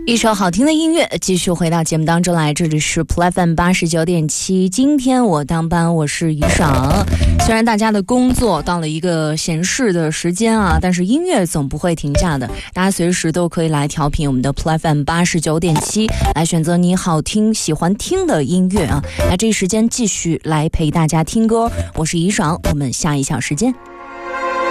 一首好听的音乐，继续回到节目当中来，这里是 PLFM 89.7。今天我当班，我是于爽。虽然大家的工作到了一个闲适的时间啊，但是音乐总不会停下的，大家随时都可以来调频我们的 PLFM 89.7，来选择你好听、喜欢听的音乐啊。那这一时间继续来陪大家听歌，我是于爽，我们下一小时见。